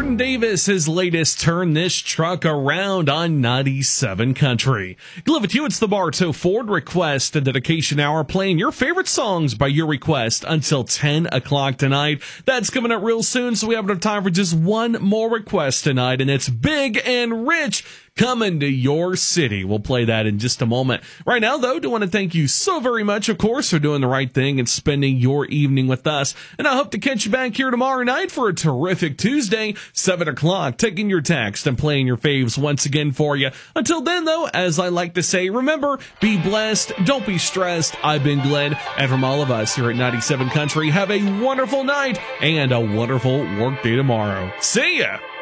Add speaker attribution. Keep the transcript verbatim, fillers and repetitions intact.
Speaker 1: Jordan Davis, his latest Turn This Truck Around on ninety-seven Country. Glad with you, it's the Bartow Ford Request and Dedication Hour, playing your favorite songs by your request until ten o'clock tonight. That's coming up real soon, so we have enough time for just one more request tonight, and it's Big and Rich, coming to your city. We'll play that in just a moment. Right now, though, do want to thank you so very much, of course, for doing the right thing and spending your evening with us. And I hope to catch you back here tomorrow night for a terrific Tuesday, seven o'clock, taking your text and playing your faves once again for you. Until then, though, as I like to say, remember, be blessed, don't be stressed. I've been Glenn, and from all of us here at ninety-seven Country, have a wonderful night and a wonderful work day tomorrow. See ya!